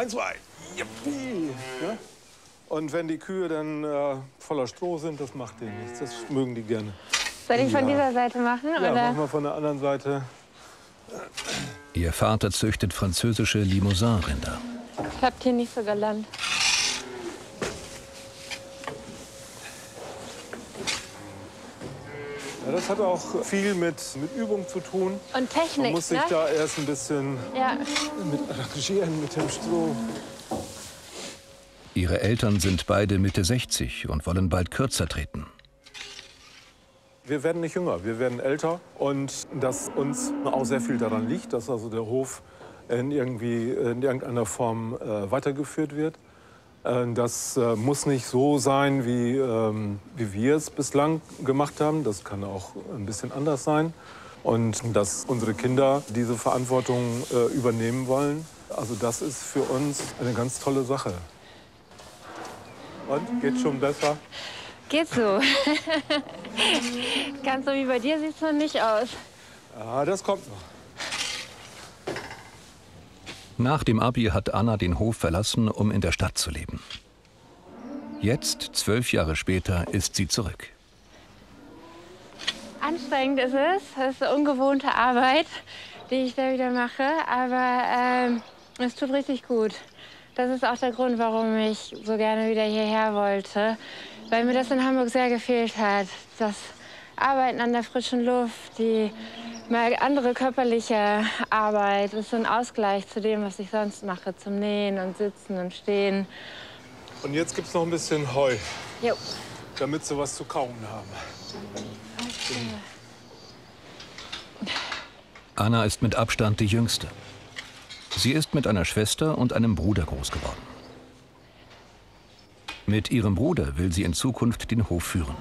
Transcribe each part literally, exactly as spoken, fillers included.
Eins, zwei. Yippie. Ja? Und wenn die Kühe dann äh, voller Stroh sind, das macht denen nichts. Das mögen die gerne. Soll ich von Ja. dieser Seite machen? Ja, oder? machen wir von der anderen Seite. Ihr Vater züchtet französische Limousin-Rinder. Klappt hier nicht so galant. Ja, das hat auch viel mit, mit Übung zu tun. Und Technik, Man muss sich ne? da erst ein bisschen Ja. mit arrangieren, mit dem Stroh. Ihre Eltern sind beide Mitte sechzig und wollen bald kürzer treten. Wir werden nicht jünger, wir werden älter. Und dass uns auch sehr viel daran liegt, dass also der Hof in, irgendwie, in irgendeiner Form äh, weitergeführt wird. Äh, das äh, muss nicht so sein, wie, ähm, wie wir es bislang gemacht haben. Das kann auch ein bisschen anders sein. Und dass unsere Kinder diese Verantwortung äh, übernehmen wollen, also das ist für uns eine ganz tolle Sache. Und, geht schon besser? Geht so. Ganz so wie bei dir sieht es noch nicht aus. Ja, das kommt noch. Nach dem Abi hat Anna den Hof verlassen, um in der Stadt zu leben. Jetzt, zwölf Jahre später, ist sie zurück. Anstrengend ist es. Das ist eine ungewohnte Arbeit, die ich da wieder mache. Aber ähm, es tut richtig gut. Das ist auch der Grund, warum ich so gerne wieder hierher wollte. Weil mir das in Hamburg sehr gefehlt hat. Das Arbeiten an der frischen Luft, die mal andere körperliche Arbeit, ist so ein Ausgleich zu dem, was ich sonst mache. Zum Nähen und Sitzen und Stehen. Und jetzt gibt es noch ein bisschen Heu, Jo. damit sie was zu kauen haben. Okay. Anna ist mit Abstand die Jüngste. Sie ist mit einer Schwester und einem Bruder groß geworden. Mit ihrem Bruder will sie in Zukunft den Hof führen.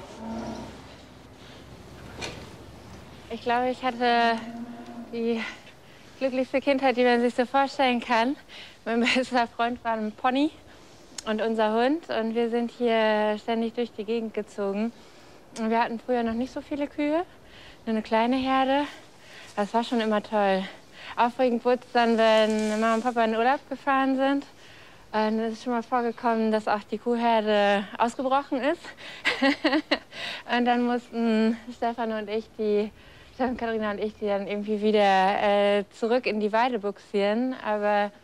Ich glaube, ich hatte die glücklichste Kindheit, die man sich so vorstellen kann. Mein bester Freund war ein Pony und unser Hund. Und wir sind hier ständig durch die Gegend gezogen. Und wir hatten früher noch nicht so viele Kühe, nur eine kleine Herde. Das war schon immer toll. Aufregend wurde es dann, wenn Mama und Papa in Urlaub gefahren sind. Und es ist schon mal vorgekommen, dass auch die Kuhherde ausgebrochen ist. Und dann mussten Stefan und ich, die, Stefan, Katharina und ich, die dann irgendwie wieder äh, zurück in die Weide buxieren. Aber